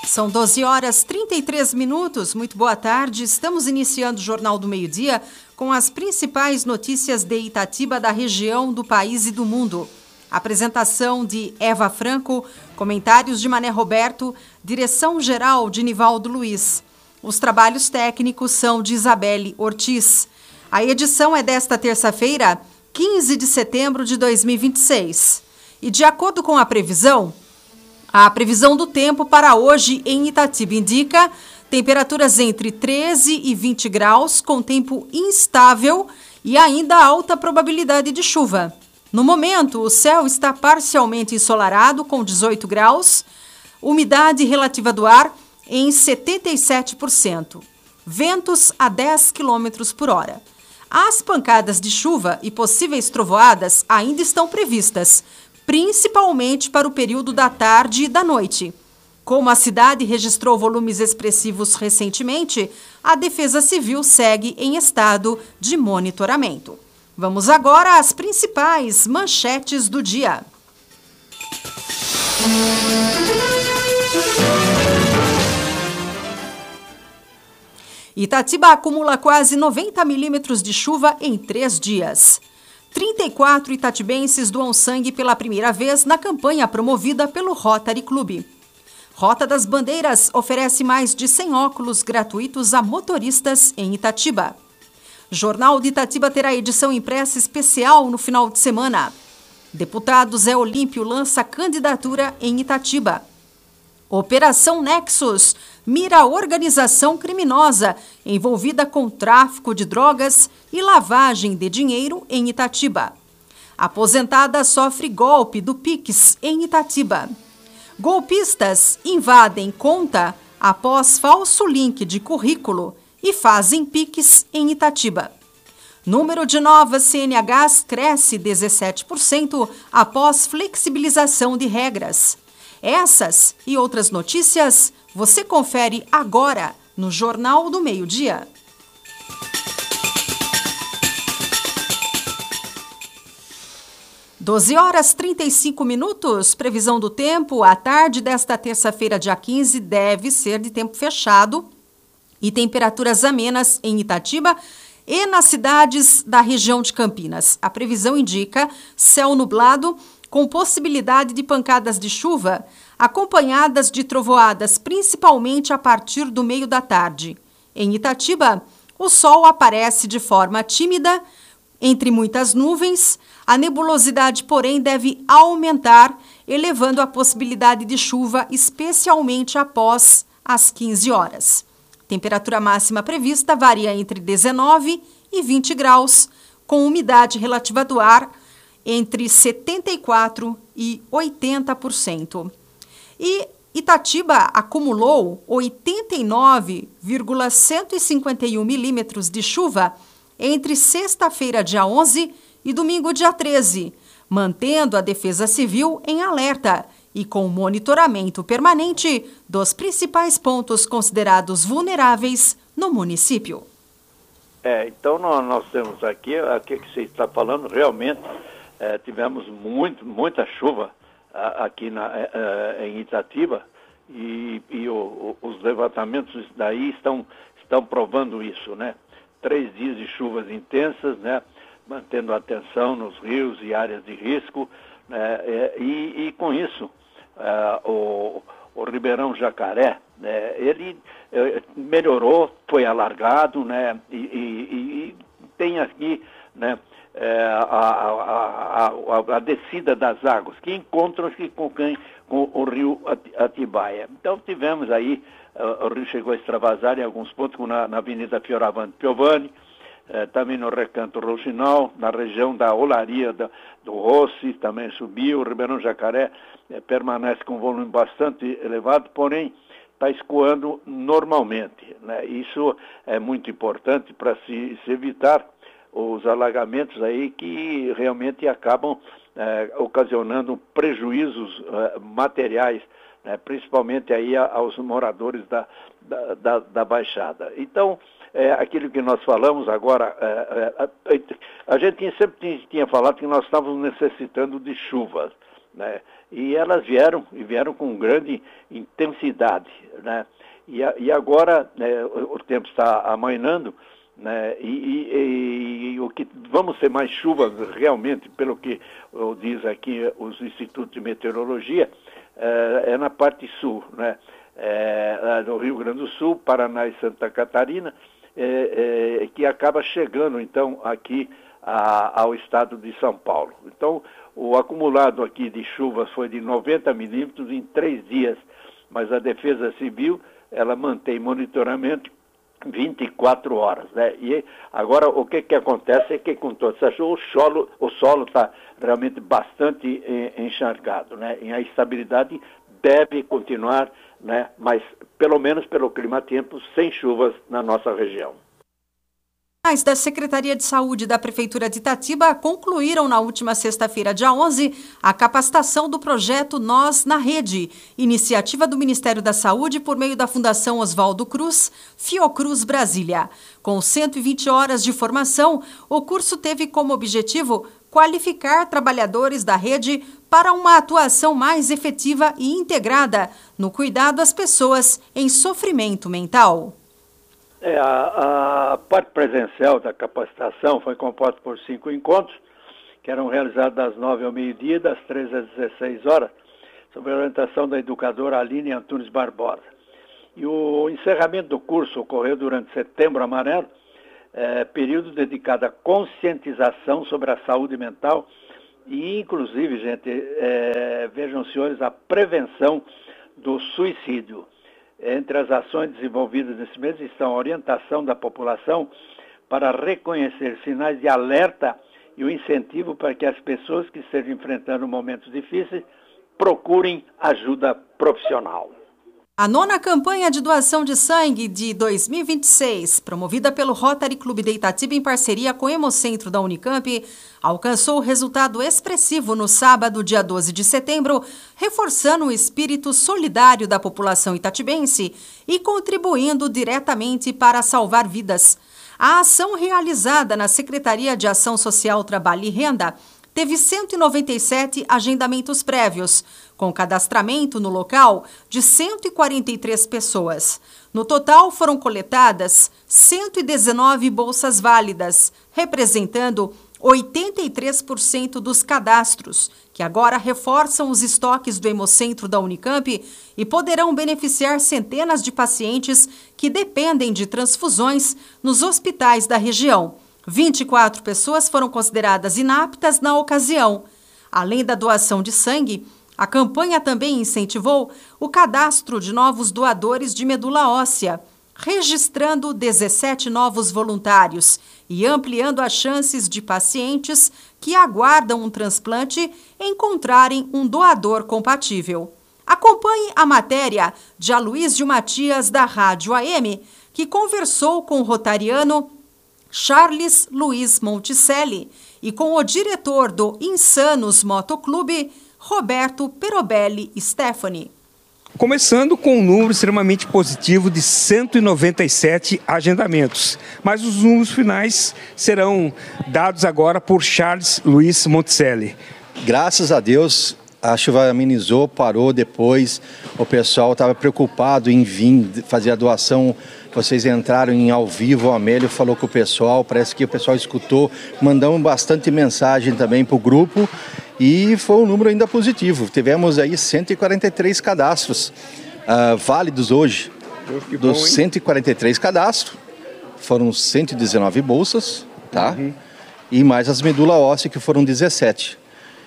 São 12 horas 33 minutos. Muito boa tarde. Estamos iniciando o Jornal do Meio-Dia com as principais notícias de Itatiba, da região, do país e do mundo. Apresentação de Eva Franco, comentários de Mané Roberto, direção-geral de Nivaldo Luiz. Os trabalhos técnicos são de Isabelle Ortiz. A edição é desta terça-feira, 15 de setembro de 2026. E de acordo com a previsão do tempo para hoje em Itatiba indica temperaturas entre 13 e 20 graus, com tempo instável e ainda alta probabilidade de chuva. No momento, o céu está parcialmente ensolarado, com 18 graus, umidade relativa do ar em 77%, ventos a 10 km por hora. As pancadas de chuva e possíveis trovoadas ainda estão previstas, principalmente para o período da tarde e da noite. Como a cidade registrou volumes expressivos recentemente, a Defesa Civil segue em estado de monitoramento. Vamos agora às principais manchetes do dia. Itatiba acumula quase 90 milímetros de chuva em 3 dias. 34 itatibenses doam sangue pela primeira vez na campanha promovida pelo Rotary Club. Rota das Bandeiras oferece mais de 100 óculos gratuitos a motoristas em Itatiba. Jornal de Itatiba terá edição impressa especial no final de semana. Deputado Zé Olímpio lança candidatura em Itatiba. Operação Nexus mira a organização criminosa envolvida com tráfico de drogas e lavagem de dinheiro em Itatiba. Aposentada sofre golpe do Pix em Itatiba. Golpistas invadem conta após falso link de currículo e fazem Pix em Itatiba. Número de novas CNHs cresce 17% após flexibilização de regras. Essas e outras notícias você confere agora no Jornal do Meio-Dia. Doze horas 35 minutos, previsão do tempo. A tarde desta terça-feira, dia 15, deve ser de tempo fechado e temperaturas amenas em Itatiba e nas cidades da região de Campinas. A previsão indica céu nublado, com possibilidade de pancadas de chuva, acompanhadas de trovoadas, principalmente a partir do meio da tarde. Em Itatiba, o sol aparece de forma tímida, entre muitas nuvens. A nebulosidade, porém, deve aumentar, elevando a possibilidade de chuva, especialmente após as 15 horas. Temperatura máxima prevista varia entre 19 e 20 graus, com umidade relativa do ar entre 74% e 80%. E Itatiba acumulou 89,151 milímetros de chuva entre sexta-feira, dia 11, e domingo, dia 13, mantendo a Defesa Civil em alerta e com monitoramento permanente dos principais pontos considerados vulneráveis no município. Então nós temos aqui que você está falando, realmente tivemos muita chuva aqui em Itatiba e os levantamentos daí estão provando isso, né? 3 dias de chuvas intensas, né? Mantendo a atenção nos rios e áreas de risco, né? E com isso, o Ribeirão Jacaré, né? Ele melhorou, foi alargado, né? E tem aqui, né? A descida das águas, que encontram-se com o rio Atibaia. Então tivemos aí, o rio chegou a extravasar em alguns pontos, como na Avenida Fioravante Piovani, também no Recanto Rouxinol, na região da Olaria do Rossi, também subiu. O Ribeirão Jacaré permanece com volume bastante elevado, porém está escoando normalmente, né? Isso é muito importante para se evitar os alagamentos aí que realmente acabam ocasionando prejuízos materiais, né, principalmente aí aos moradores da Baixada. Então, aquilo que nós falamos agora, a gente sempre tinha falado que nós estávamos necessitando de chuvas, né? E elas vieram com grande intensidade, né? E agora, né, o tempo está amainando, né? E o que vamos ter mais chuva realmente, pelo que diz aqui os institutos de meteorologia, é na parte sul, né? No Rio Grande do Sul, Paraná e Santa Catarina, que acaba chegando então aqui ao estado de São Paulo. Então, o acumulado aqui de chuvas foi de 90 milímetros em 3 dias, mas a Defesa Civil, ela mantém monitoramento 24 horas, né? E agora o que acontece é que com toda essa chuva o solo está realmente bastante encharcado, né? E a estabilidade deve continuar, né? Mas pelo menos pelo clima-tempo, sem chuvas na nossa região. As da Secretaria de Saúde da Prefeitura de Itatiba concluíram na última sexta-feira, dia 11, a capacitação do projeto Nós na Rede, iniciativa do Ministério da Saúde por meio da Fundação Oswaldo Cruz, Fiocruz Brasília. Com 120 horas de formação, o curso teve como objetivo qualificar trabalhadores da rede para uma atuação mais efetiva e integrada no cuidado às pessoas em sofrimento mental. A parte presencial da capacitação foi composta por 5 encontros, que eram realizados das 9 ao meio-dia, das 13 às 16 horas, sob a orientação da educadora Aline Antunes Barbosa. E o encerramento do curso ocorreu durante Setembro Amarelo, período dedicado à conscientização sobre a saúde mental e, inclusive, gente, vejam, senhores, a prevenção do suicídio. Entre as ações desenvolvidas nesse mês estão a orientação da população para reconhecer sinais de alerta e o incentivo para que as pessoas que estejam enfrentando momentos difíceis procurem ajuda profissional. A 9ª campanha de doação de sangue de 2026, promovida pelo Rotary Clube de Itatiba em parceria com o Hemocentro da Unicamp, alcançou resultado expressivo no sábado, dia 12 de setembro, reforçando o espírito solidário da população itatibense e contribuindo diretamente para salvar vidas. A ação realizada na Secretaria de Ação Social, Trabalho e Renda teve 197 agendamentos prévios, com cadastramento no local de 143 pessoas. No total, foram coletadas 119 bolsas válidas, representando 83% dos cadastros, que agora reforçam os estoques do Hemocentro da Unicamp e poderão beneficiar centenas de pacientes que dependem de transfusões nos hospitais da região. 24 pessoas foram consideradas inaptas na ocasião. Além da doação de sangue, a campanha também incentivou o cadastro de novos doadores de medula óssea, registrando 17 novos voluntários e ampliando as chances de pacientes que aguardam um transplante encontrarem um doador compatível. Acompanhe a matéria de Aloysio Matias, da Rádio AM, que conversou com o rotariano Charles Luiz Monticelli e com o diretor do Insanos Motoclube, Roberto Perobelli Stefani. Começando com um número extremamente positivo de 197 agendamentos, mas os números finais serão dados agora por Charles Luiz Monticelli. Graças a Deus, a chuva amenizou, parou depois, o pessoal estava preocupado em vir fazer a doação. Vocês entraram em ao vivo, o Amélio falou com o pessoal, parece que o pessoal escutou, mandamos bastante mensagem também para o grupo e foi um número ainda positivo. Tivemos aí 143 cadastros válidos hoje. Dos 143 cadastros, foram 119 bolsas, tá? E mais as medula óssea, que foram 17.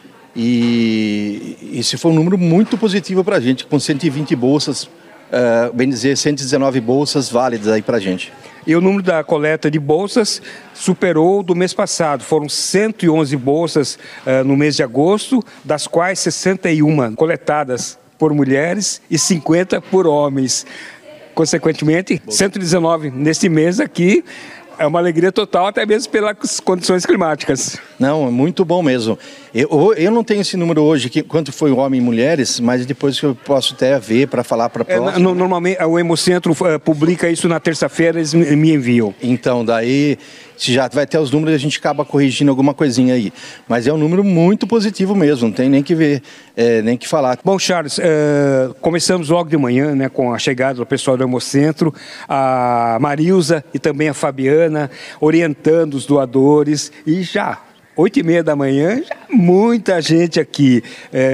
E esse foi um número muito positivo para a gente, com 120 bolsas, bem dizer, 119 bolsas válidas aí para a gente. E o número da coleta de bolsas superou o do mês passado. Foram 111 bolsas no mês de agosto, das quais 61 coletadas por mulheres e 50 por homens. Consequentemente, 119 neste mês aqui. É uma alegria total, até mesmo pelas condições climáticas. Não, é muito bom mesmo. Eu não tenho esse número hoje, quanto foi homem e mulheres, mas depois que eu posso até ver para falar para a próxima. Normalmente o Hemocentro publica isso na terça-feira, eles me enviam. Então, daí se já vai ter os números, a gente acaba corrigindo alguma coisinha aí. Mas é um número muito positivo mesmo, não tem nem que ver, nem que falar. Bom, Charles, começamos logo de manhã, né, com a chegada do pessoal do Hemocentro, a Marilza e também a Fabiana, orientando os doadores, e já 8h30 da manhã, já muita gente aqui,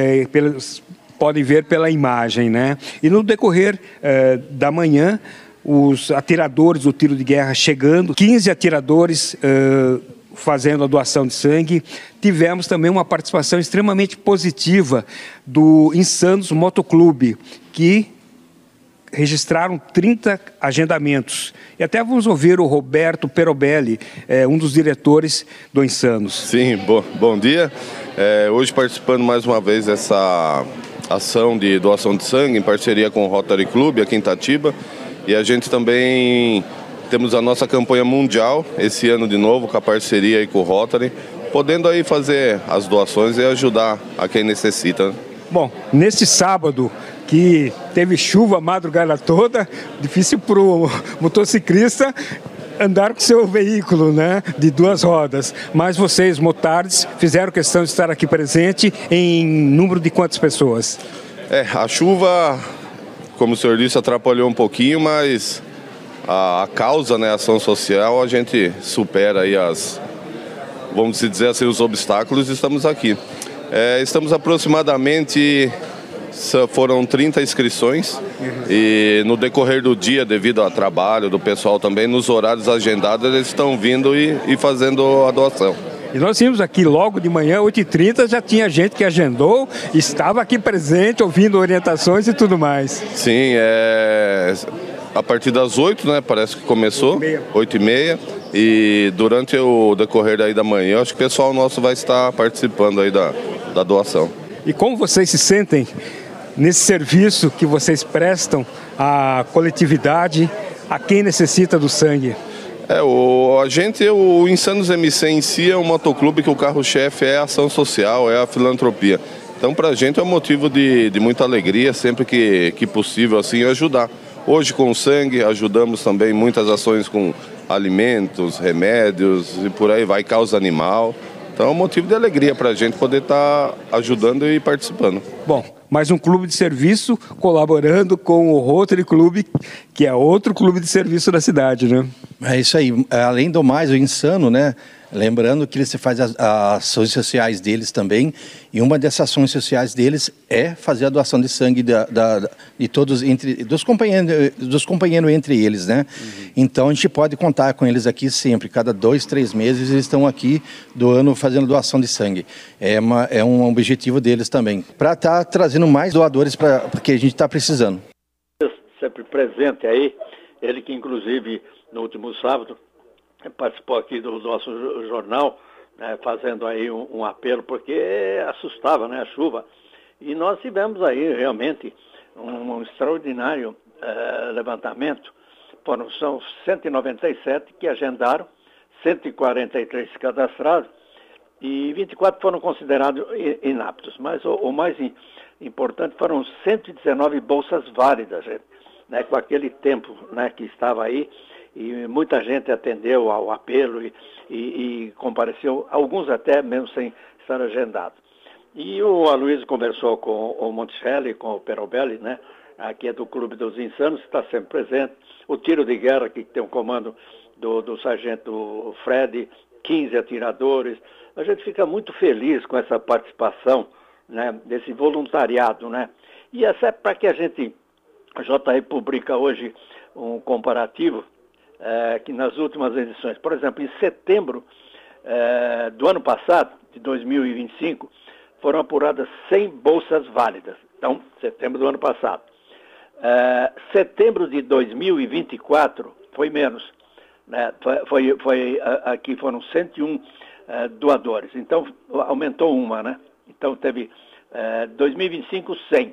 podem ver pela imagem, né? E no decorrer da manhã, os atiradores do tiro de guerra chegando, 15 atiradores fazendo a doação de sangue. Tivemos também uma participação extremamente positiva do Insanos Motoclube, que registraram 30 agendamentos. E até vamos ouvir o Roberto Perobelli, um dos diretores do Insanos. Sim, bom dia. Hoje participando mais uma vez dessa ação de doação de sangue em parceria com o Rotary Club aqui em Itatiba. E a gente também temos a nossa campanha mundial esse ano de novo, com a parceria aí com o Rotary, podendo aí fazer as doações e ajudar a quem necessita. Bom, neste sábado, que teve chuva a madrugada toda, difícil para o motociclista andar com seu veículo, né, de 2 rodas. Mas vocês, motards, fizeram questão de estar aqui presente em número de quantas pessoas? A chuva, como o senhor disse, atrapalhou um pouquinho, mas a causa, né, a ação social, a gente supera aí vamos dizer assim, os obstáculos e estamos aqui. Estamos aproximadamente, foram 30 inscrições e no decorrer do dia, devido ao trabalho do pessoal também, nos horários agendados, eles estão vindo e fazendo a doação. E nós vimos aqui logo de manhã, 8h30, já tinha gente que agendou, estava aqui presente, ouvindo orientações e tudo mais. Sim, a partir das 8, né, parece que começou, 8h30, e durante o decorrer daí da manhã, acho que o pessoal nosso vai estar participando aí da doação. E como vocês se sentem nesse serviço que vocês prestam à coletividade, a quem necessita do sangue? O Insanos MC em si é um motoclube que o carro-chefe é a ação social, é a filantropia. Então, para a gente é um motivo de muita alegria, sempre que possível, assim, ajudar. Hoje, com o sangue, ajudamos também muitas ações com alimentos, remédios e por aí vai, causa animal. Então, é um motivo de alegria para a gente poder estar ajudando e participando. Bom, mais um clube de serviço colaborando com o Rotary Club, que é outro clube de serviço da cidade, né? É isso aí. Além do mais, o Insano, né? Lembrando que eles fazem as ações sociais deles também, e uma dessas ações sociais deles é fazer a doação de sangue de todos, dos companheiros entre eles, né? Então a gente pode contar com eles aqui sempre, cada 2, 3 meses eles estão aqui doando, fazendo doação de sangue. É um objetivo deles também, para estar trazendo mais doadores porque a gente está precisando. Sempre presente aí, ele que inclusive no último sábado participou aqui do nosso jornal, né, fazendo aí um apelo, porque assustava, né, a chuva. E nós tivemos aí realmente um extraordinário levantamento. São 197 que agendaram, 143 cadastrados e 24 foram considerados inaptos. Mas o mais importante foram 119 bolsas válidas, gente, né, com aquele tempo, né, que estava aí. E muita gente atendeu ao apelo e compareceu, alguns até mesmo sem estar agendado. E o Aloysio conversou com o Monticelli, com o Perobelli, né? Aqui é do Clube dos Insanos, está sempre presente. O tiro de guerra, que tem o comando do sargento Fred, 15 atiradores. A gente fica muito feliz com essa participação, né, desse voluntariado, né? E essa é para que a JR publica hoje um comparativo, que nas últimas edições, por exemplo, em setembro do ano passado, de 2025, foram apuradas 100 bolsas válidas. Então, setembro do ano passado. Setembro de 2024 foi menos, né? Aqui foram 101 doadores. Então, aumentou uma, né? Então, teve 2025, 100.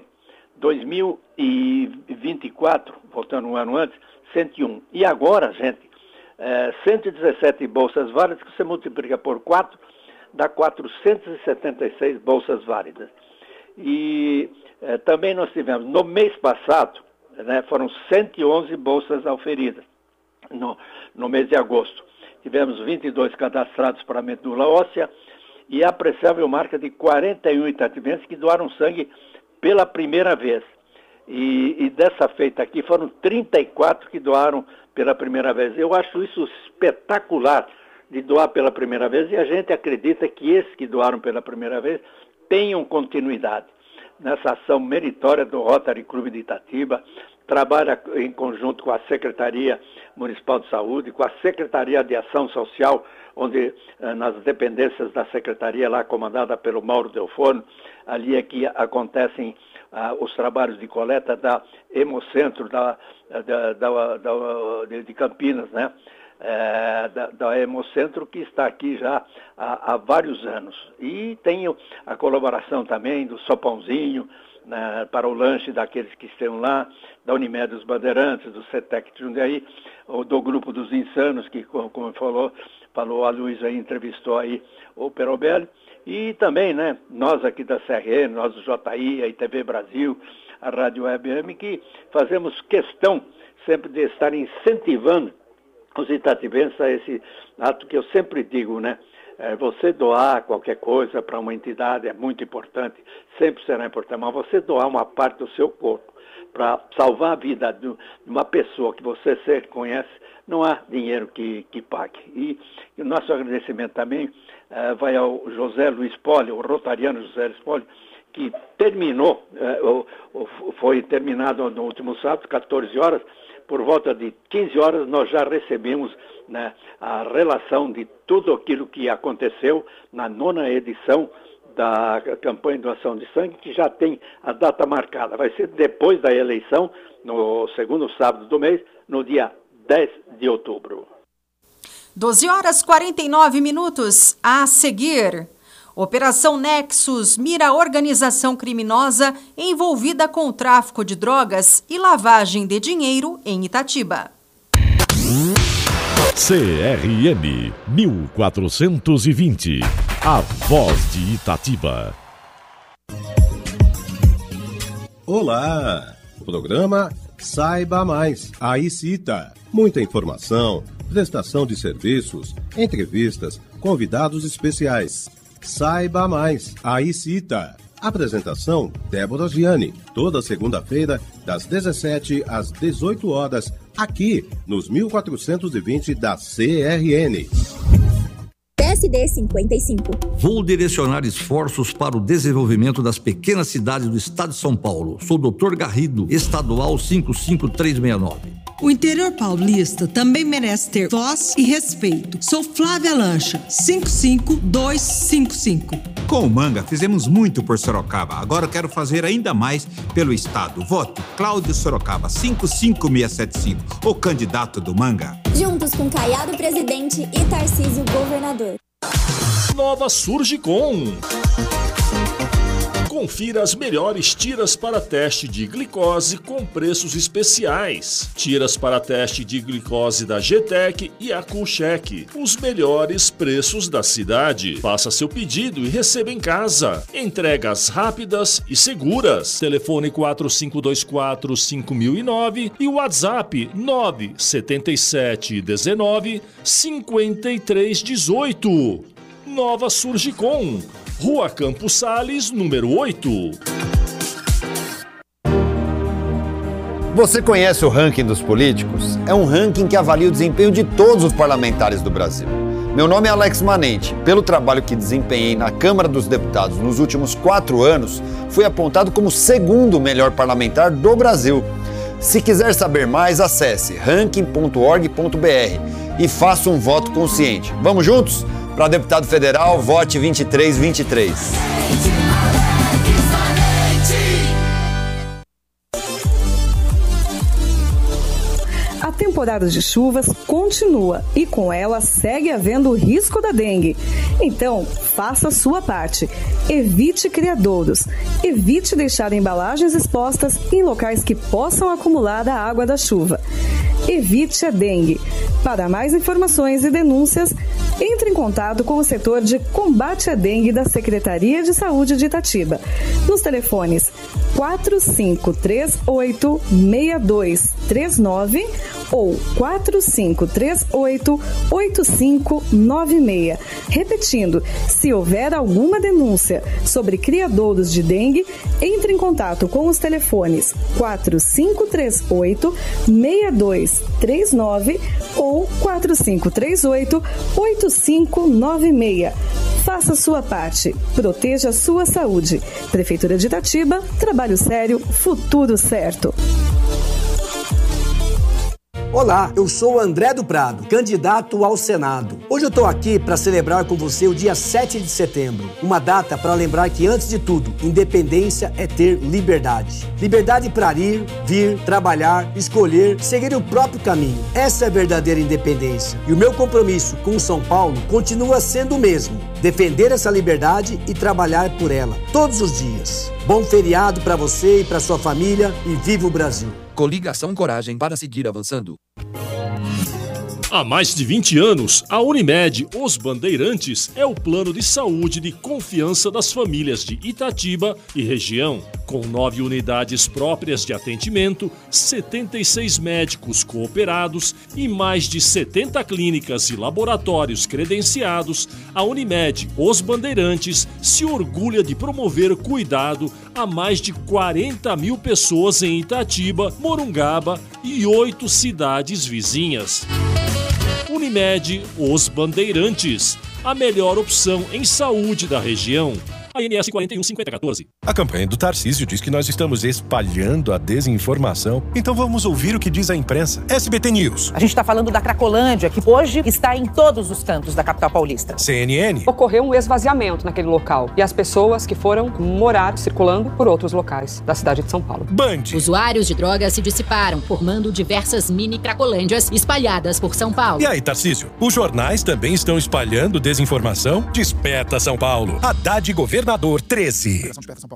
2024, voltando um ano antes, 101. E agora, gente, 117 bolsas válidas, que você multiplica por 4, dá 476 bolsas válidas. E também nós tivemos, no mês passado, né, foram 111 bolsas auferidas, no mês de agosto. tivemos 22 cadastrados para medula óssea e a apreciável marca de 41 itatibenses que doaram sangue pela primeira vez. E dessa feita aqui foram 34 que doaram pela primeira vez. Eu acho isso espetacular de doar pela primeira vez e a gente acredita que esses que doaram pela primeira vez tenham continuidade nessa ação meritória do Rotary Clube de Itatiba. Trabalha em conjunto com a Secretaria Municipal de Saúde, com a Secretaria de Ação Social, onde nas dependências da Secretaria lá comandada pelo Mauro Delforno, ali é que acontecem os trabalhos de coleta da Hemocentro de Campinas, né? Da Hemocentro, que está aqui já há vários anos. E tem a colaboração também do Sopãozinho, né, para o lanche daqueles que estão lá, da Unimed dos Bandeirantes, do CETEC de Jundiaí, ou do Grupo dos Insanos, que, como falou a Luísa aí, entrevistou aí o Perobelli. E também, né, nós aqui da CRN, nós do JI, a ITV Brasil, a Rádio WebM, que fazemos questão sempre de estar incentivando os itatibenses a esse ato que eu sempre digo, né? Você doar qualquer coisa para uma entidade é muito importante, sempre será importante, mas você doar uma parte do seu corpo para salvar a vida de uma pessoa que você conhece, não há dinheiro que pague. E o nosso agradecimento também vai ao José Luiz Poli, o rotariano José Luiz Poli, que terminou, foi terminado no último sábado, 14 horas, por volta de 15 horas nós já recebemos, né, a relação de tudo aquilo que aconteceu na 9ª edição da campanha de doação de sangue, que já tem a data marcada. Vai ser depois da eleição, no segundo sábado do mês, no dia 10 de outubro. 12h49. A seguir, Operação Nexus mira a organização criminosa envolvida com o tráfico de drogas e lavagem de dinheiro em Itatiba. CRM 1420, a voz de Itatiba. Olá! Programa Saiba Mais, a ICITA. Muita informação, prestação de serviços, entrevistas, convidados especiais. Saiba Mais, a ICITA. Apresentação, Débora Gianni. Toda segunda-feira, das 17 às 18 horas, aqui nos 1420 da CRN. PSD 55. Vou direcionar esforços para o desenvolvimento das pequenas cidades do estado de São Paulo. Sou Dr. Garrido, estadual 55369. O interior paulista também merece ter voz e respeito. Sou Flávia Lancha, 55255. Com o Manga, fizemos muito por Sorocaba. Agora eu quero fazer ainda mais pelo Estado. Voto Cláudio Sorocaba, 55675, o candidato do Manga. Juntos com Caiado presidente e Tarcísio governador. Nova Surgicom. Confira as melhores tiras para teste de glicose com preços especiais. Tiras para teste de glicose da GTEC e a Coolcheck. Os melhores preços da cidade. Faça seu pedido e receba em casa. Entregas rápidas e seguras. Telefone 4524-5009 e WhatsApp 97719-5318. Nova Surgicom. Rua Campos Sales, número 8. Você conhece o ranking dos políticos? É um ranking que avalia o desempenho de todos os parlamentares do Brasil. Meu nome é Alex Manente. Pelo trabalho que desempenhei na Câmara dos Deputados nos últimos 4 anos, fui apontado como o 2º melhor parlamentar do Brasil. Se quiser saber mais, acesse ranking.org.br e faça um voto consciente. Vamos juntos? Para deputado federal, vote 2323. A temporada de chuvas continua e com ela segue havendo o risco da dengue. Então, faça a sua parte. Evite criadouros. Evite deixar embalagens expostas em locais que possam acumular a água da chuva. Evite a dengue. Para mais informações e denúncias, entre em contato com o setor de combate à dengue da Secretaria de Saúde de Itatiba, nos telefones 4538-6239 ou 4538-8596. Repetindo, se houver alguma denúncia sobre criadouros de dengue, entre em contato com os telefones 4538-6239 ou 4538-8596. Faça sua parte. Proteja a sua saúde. Prefeitura de Itatiba, trabalho sério, futuro certo. Olá, eu sou o André do Prado, candidato ao Senado. Hoje eu estou aqui para celebrar com você o dia 7 de setembro, uma data para lembrar que, antes de tudo, independência é ter liberdade. Liberdade para ir, vir, trabalhar, escolher, seguir o próprio caminho. Essa é a verdadeira independência. E o meu compromisso com São Paulo continua sendo o mesmo: defender essa liberdade e trabalhar por ela, todos os dias. Bom feriado para você e para sua família e viva o Brasil! Coligação Coragem para seguir avançando. Há mais de 20 anos, a Unimed Os Bandeirantes é o plano de saúde de confiança das famílias de Itatiba e região. Com 9 unidades próprias de atendimento, 76 médicos cooperados e mais de 70 clínicas e laboratórios credenciados, a Unimed Os Bandeirantes se orgulha de promover cuidado a mais de 40 mil pessoas em Itatiba, Morungaba e 8 cidades vizinhas. Unimed Os Bandeirantes, a melhor opção em saúde da região. ANS 415014. A campanha do Tarcísio diz que nós estamos espalhando a desinformação. Então vamos ouvir o que diz a imprensa. SBT News. A gente está falando da Cracolândia, que hoje está em todos os cantos da capital paulista. CNN. Ocorreu um esvaziamento naquele local e as pessoas que foram morar circulando por outros locais da cidade de São Paulo. Band. Usuários de drogas se dissiparam, formando diversas mini Cracolândias espalhadas por São Paulo. E aí, Tarcísio? Os jornais também estão espalhando desinformação? Desperta São Paulo. Haddad Governador 13.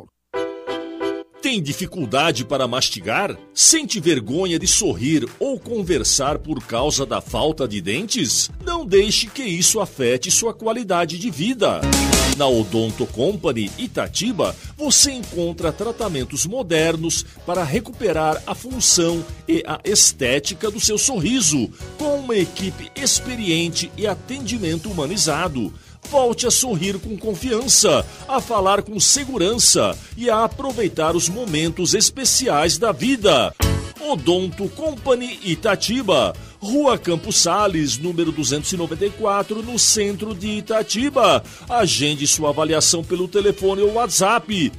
Tem dificuldade para mastigar? Sente vergonha de sorrir ou conversar por causa da falta de dentes? Não deixe que isso afete sua qualidade de vida. Na Odonto Company Itatiba, você encontra tratamentos modernos para recuperar a função e a estética do seu sorriso, com uma equipe experiente e atendimento humanizado. Volte a sorrir com confiança, a falar com segurança e a aproveitar os momentos especiais da vida. Odonto Company Itatiba, Rua Campos Sales, número 294, no centro de Itatiba. Agende sua avaliação pelo telefone ou WhatsApp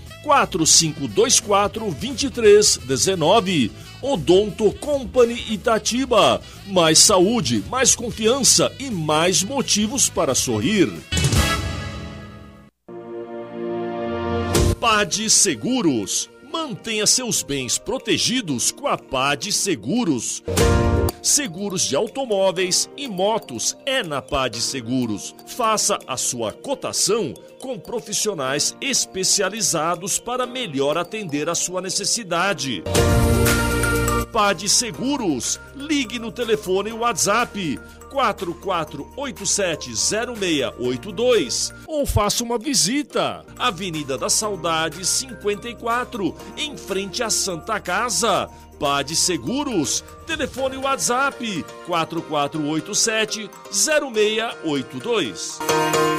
4524-2319. Odonto Company Itatiba. Mais saúde, mais confiança e mais motivos para sorrir. PAD Seguros. Mantenha seus bens protegidos com a PAD Seguros. Seguros de automóveis e motos é na PAD Seguros. Faça a sua cotação com profissionais especializados para melhor atender a sua necessidade. PAD Seguros. Ligue no telefone WhatsApp 44870682 ou faça uma visita. Avenida da Saudade 54, em frente à Santa Casa. PAD Seguros. Telefone WhatsApp 44870682.